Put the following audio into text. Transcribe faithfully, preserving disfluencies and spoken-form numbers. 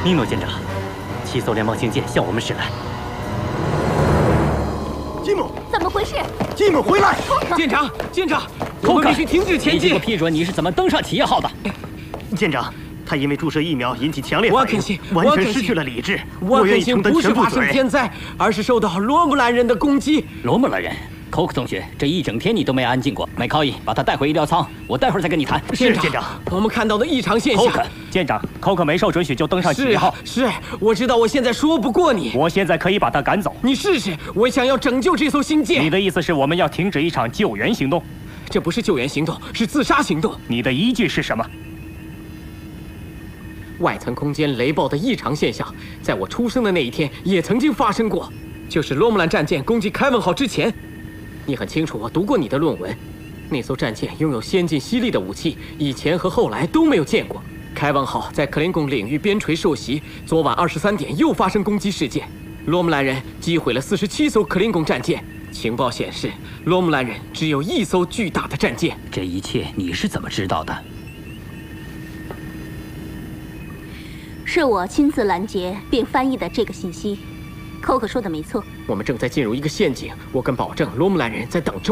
尼诺舰长，七艘联邦星舰向我们驶来。 吉姆， 怎么回事？ 吉姆，回来！ 舰长，舰长，我们必须停止前进。 你这个批准你是怎么登上企业号的？ 舰长，他因为注射疫苗引起强烈反应，完全失去了理智。 我愿意承担不是发全部责任。 生天灾，而是受到罗姆兰人的攻击。 罗姆兰人。 寇克同学，这一整天你都没安静过。麦考伊，把他带回医疗舱，我待会儿再跟你谈。 是舰长， 我们看到的异常现象。 寇克，舰长，寇克没受准许就登上企业号。 是，我知道，我现在说不过你。 我现在可以把他赶走。 你试试，我想要拯救这艘星舰。 你的意思是我们要停止一场救援行动？ 这不是救援行动，是自杀行动。 你的依据是什么？ 外层空间雷暴的异常现象，在我出生的那一天也曾经发生过，就是罗姆兰战舰攻击凯文号之前。 你很清楚，我读过你的论文。那艘战舰拥有先进犀利的武器，以前和后来都没有见过。凯文号在克林贡领域边陲受袭，昨晚二十三点又发生攻击事件。罗姆兰人击毁了四十七艘克林贡战舰。情报显示，罗姆兰人只有一艘巨大的战舰。 这一切你是怎么知道的？ 是我亲自拦截并翻译的这个信息。寇克说的没错， 我们正在进入一个陷阱。我敢保证，罗姆兰人在等着。